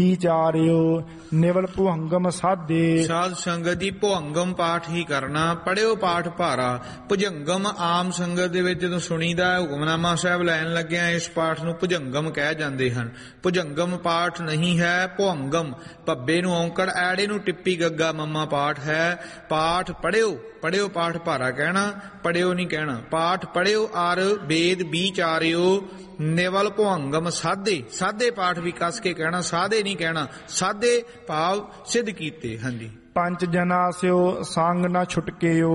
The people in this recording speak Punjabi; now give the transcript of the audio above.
ਵਿਚਾਰਿਓ ਨਿਵਲ ਭੁਹੰਗਮ ਸਾਧੇ। ਸਾਧ ਸੰਗਤ ਦੀ ਭੁਹੰਗਮ ਪਾਠ ਹੀ ਕਰਨਾ। ਪੜਿਓ ਪਾਠ ਭਾਰਾ। ਭੁਜੰਗਮ ਆਮ ਸੰਗਤ ਦੇ ਵਿੱਚ ਜਦੋਂ ਸੁਣੀਦਾ ਹੁਕਮਨਾਮਾ ਸਾਹਿਬ ਲੈਣ ਲੱਗਿਆ ਇਸ ਪਾਠ ਨੂੰ ਭੁਜੰਗਮ ਕਹਿ ਜਾਂਦੇ ਹਨ। ਭੁਜੰਗਮ ਪਾਠ ਨਹੀਂ ਹੈ, ਭੁਹੰਗਮ। ਭੱਬੇ ਨੂੰ ਔਂਕੜ, ਐੜੇ ਨੂੰ ਟਿੱਪੀ ਗੱਗਾ ਮੱਮਾ ਪਾਠ ਹੈ। ਪਾਠ ਪੜਿਓ, ਪੜਿਓ ਪਾਠ ਭਾਰਾ ਕਹਿਣਾ, ਪੜਿਓ ਨਹੀਂ ਕਹਿਣਾ। ਪਾਠ ਪੜਿਓ ਔਰ ਵੇਦ ਵਿਚਾਰਿਓ ਨਿਵਲ ਭੁਹੰਗਮ ਸਾਧੇ। ਸਾਧੇ ਪਾਠ ਵੀ ਕੱਸ ਕੇ ਕਹਿਣਾ, ਸਾਧੇ ਨਹੀਂ ਕਹਿਣਾ। ਸਾਧੇ ਭਾਵ ਸਿੱਧ ਕੀਤੇ। ਹਾਂਜੀ। ਪੰਜ ਜਨਾ ਸਿਓ ਸੰਗ ਨਾ ਛੁਟਕਿਓ।